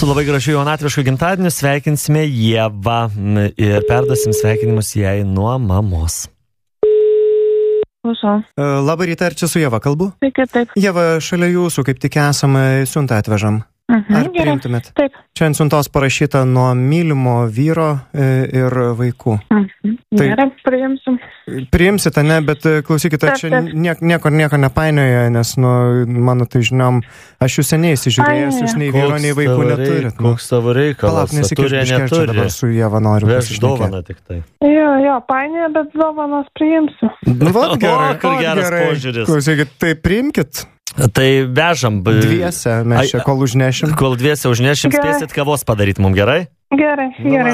Su labai gražiu jaunatvišku gimtadieniu sveikinsime Ievą ir perduosim sveikinimus jai nuo mamos. Labą rytą, ar čia su Ieva kalbu? Taip. Ieva, šalia jūsų kaip tik esame siuntą atvežam. Ar priimtumėt? Taip. Čia ant siuntos parašyta nuo mylimo vyro ir vaikų. Gerai, priimsim. Priimsite, ne, bet klausykite, Taip, čia nieko nepainioja, nes mano tai žiniom, aš jūs seniai įsižiūrėjęs, jūs nei vyro, nei vaikų neturit. Koks tavo reikalas? Palauk, nesikišbiškai, čia dabar su Ieva noriu pasišnekėti. Veš dovaną tik tai. Jo, painioja, bet dovanos priimsiu. Vat gerai, kur geras požiūris. Klausykit, tai priimkit. Tai vežam. Dviese, mes čia kol užnešim. Kol dviese užnešim, spėsit kavos padaryti mums, gerai? Gerai.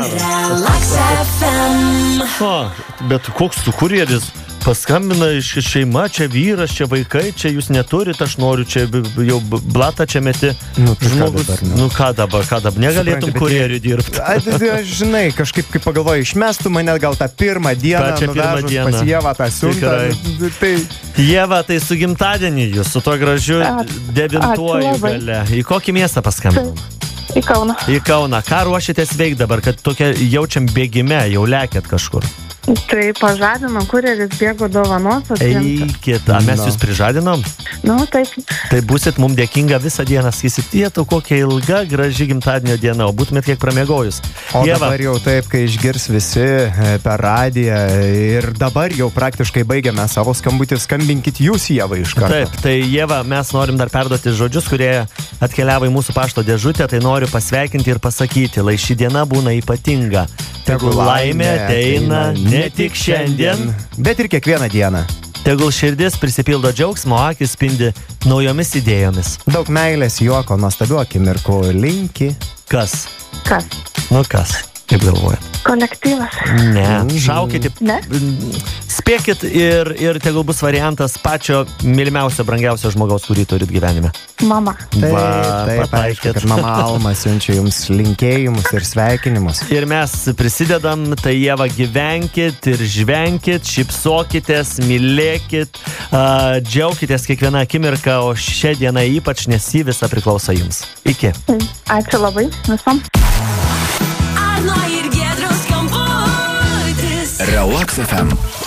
O, bet koks tu kurjeris? Paskambina iš šeima, čia vyras, čia vaikai, čia jūs neturit, aš noriu, čia jau blatą čia meti. Žmogus, ką dabar, negalėtum kurjerių dirbti. Aš žinai, kažkaip, kai pagalvoju, išmestų mane gal tą pirmą dieną, nuvežus pas Ievą tą siuntą. Ieva, tai su gimtadienį jūs, su to gražiu 9-uoju gale. Į kokį miestą paskambinam? Į Kauną. Į Kauną. Ką ruošitės veikti dabar, kad tokia jaučiam bėgime, jau lekėt kažkur? Tai pažadinom, kurjeris bėgo dovanos. Eikit, mes jūs prižadinom? Taip. Tai būsit mums dėkinga visą dieną, sakysit, tėtų, kokia ilga, graži gimtadienio diena, o būtumėt kiek pramiegojus. O dabar jau taip, kai išgirs visi per radiją ir dabar jau praktiškai baigiame savo skambutį, skambinkit jūs Ieva iš karto. Taip, tai Ieva, mes norim dar perduoti žodžius, kurie atkeliavo į mūsų pašto dėžutę, tai noriu pasveikinti ir pasakyti, lai ši diena būna ypatinga. Tegul laimė ateina ne tik šiandien, bet ir kiekvieną dieną. Tegul širdis prisipildo džiaugsmo, akis spindi naujomis idėjomis. Daug meilės, juoko, nuostabių akimirkų linki. Kas? Kas? Kas? Kaip galvojat? Kolektyvas. Ne, šaukite. Ne? Spėkit ir tegul bus variantas pačio mylimiausio, brangiausio žmogaus, kurį turit gyvenime. Mama. Taip, aišku, kad mama Alma siunčia jums linkėjimus ir sveikinimus. Ir mes prisidedam, tai Ieva, gyvenkit ir žvenkit, šypsokitės, mylėkit, džiaukitės kiekvieną akimirką, o šią dieną ypač, nes jį visą priklauso jums. Iki. Ačiū labai visom. Relax FM.